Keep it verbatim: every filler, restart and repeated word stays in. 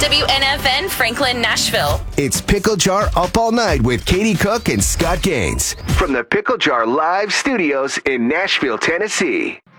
W N F N Franklin, Nashville. It's Pickle Jar Up All Night with Katie Cook and Scott Gaines from the Pickle Jar Live Studios in Nashville, Tennessee.